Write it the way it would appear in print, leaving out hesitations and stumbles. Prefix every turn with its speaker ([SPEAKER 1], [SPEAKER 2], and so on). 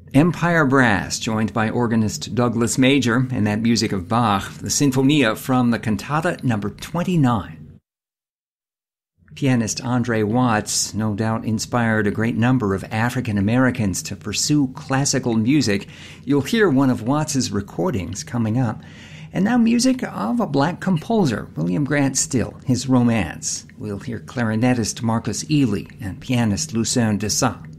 [SPEAKER 1] Empire Brass, joined by organist Douglas Major, and that music of Bach, the Sinfonia from the Cantata number 29. Pianist Andre Watts no doubt inspired a great number of African Americans to pursue classical music. You'll hear one of Watts's recordings coming up. And now music of a black composer, William Grant Still, his Romance. We'll hear clarinetist Marcus Ealey and pianist Lucien Dessau.